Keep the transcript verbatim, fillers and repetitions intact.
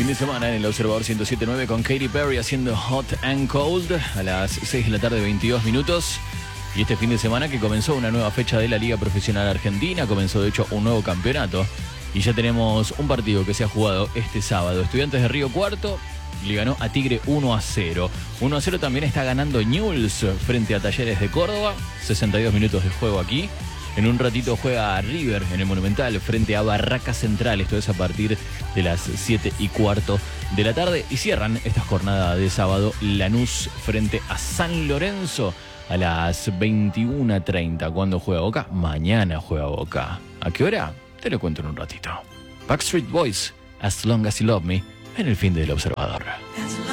fin de semana en el Observador ciento siete punto nueve con Katy Perry haciendo Hot and Cold a las seis de la tarde, veintidós minutos. Y este fin de semana que comenzó una nueva fecha de la Liga Profesional Argentina, comenzó de hecho un nuevo campeonato. Y ya tenemos un partido que se ha jugado este sábado. Estudiantes de Río Cuarto le ganó a Tigre uno a cero. uno a cero también está ganando Newell's frente a Talleres de Córdoba. sesenta y dos minutos de juego aquí. En un ratito juega River en el Monumental frente a Barracas Central. Esto es a partir de las siete y cuarto de la tarde. Y cierran esta jornada de sábado Lanús frente a San Lorenzo a las veintiuna treinta. ¿Cuándo juega Boca? Mañana juega Boca. ¿A qué hora? Te lo cuento en un ratito. Backstreet Boys, As Long As You Love Me, en el fin del Observador.